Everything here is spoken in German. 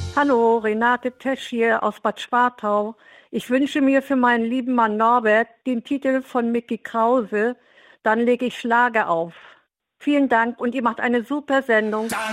Hallo, Renate Tesch hier aus Bad Schwartau. Ich wünsche mir für meinen lieben Mann Norbert den Titel von Mickey Krause. Dann lege ich Schlager auf. Vielen Dank und ihr macht eine super Sendung.